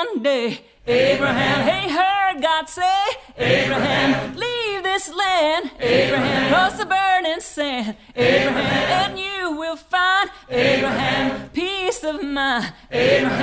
one day. Abraham, hey, heard God say, Abraham, leave this land. Abraham, cross the burning sand. Abraham, and you will find, Abraham, peace of mind. Abraham.